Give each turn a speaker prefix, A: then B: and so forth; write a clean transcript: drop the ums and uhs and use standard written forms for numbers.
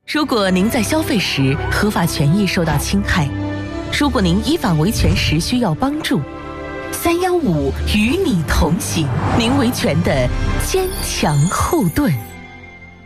A: 如果您在消费时合法权益受到侵害，如果您依法维权时需要帮助，315与你同行，您维权的坚强后盾。